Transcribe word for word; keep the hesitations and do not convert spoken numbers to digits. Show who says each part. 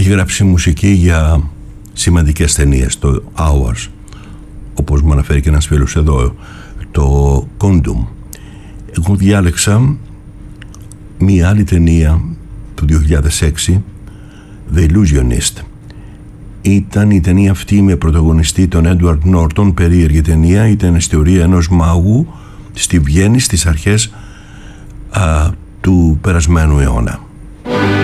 Speaker 1: Έχει γράψει μουσική για σημαντικές ταινίες, το Hours, όπως μου αναφέρει και ένας φίλος εδώ, το Condom. Εγώ διάλεξα μία άλλη ταινία του δύο χιλιάδες έξι, The Illusionist. Ήταν η ταινία αυτή με πρωταγωνιστή τον Edward Norton, περίεργη ταινία. Ήταν η ιστορία ενός μάγου στη Βιέννη στις αρχές α, του περασμένου αιώνα.